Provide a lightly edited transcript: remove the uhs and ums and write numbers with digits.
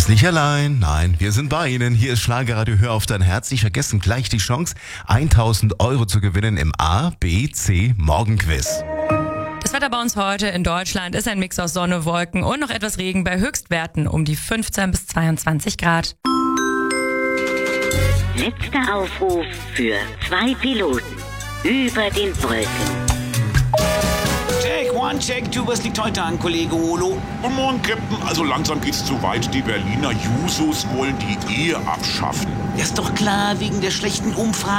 bist nicht allein. Nein, wir sind bei Ihnen. Hier ist Schlagerradio, hör auf dein Herz. Nicht vergessen, gleich die Chance, 1.000 Euro zu gewinnen im A, B, C Morgenquiz. Das Wetter bei uns heute in Deutschland ist ein Mix aus Sonne, Wolken und noch etwas Regen bei Höchstwerten um die 15 bis 22 Grad. Letzter Aufruf für 2 Piloten über den Wolken. Check, 1, check, 2, was liegt heute an, Kollege Holo? Guten Morgen, Captain. Also langsam geht's zu weit. Die Berliner Jusos wollen die Ehe abschaffen. Ja, ist doch klar, wegen der schlechten Umfrage.